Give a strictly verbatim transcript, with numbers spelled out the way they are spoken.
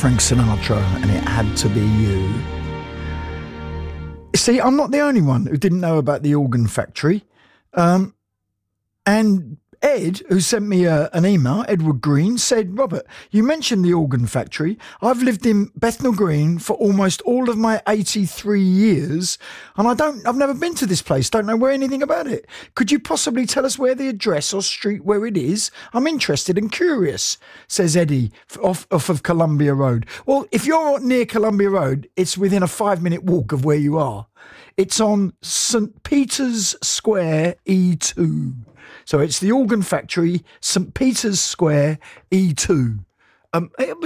Frank Sinatra, and It Had to Be You. See, I'm not the only one who didn't know about the Organ Factory. Um, and Ed, who sent me a, an email, Edward Green, said, Robert, you mentioned the Organ Factory. I've lived in Bethnal Green for almost all of my eighty-three years, and I don't, I've never been to this place, don't know where anything about it. Could you possibly tell us where the address or street where it is? I'm interested and curious, says Eddie, off, off of Columbia Road. Well, if you're near Columbia Road, it's within a five-minute walk of where you are. It's on St Peter's Square E two. So it's the Organ Factory, St Peter's Square E two. Um, it was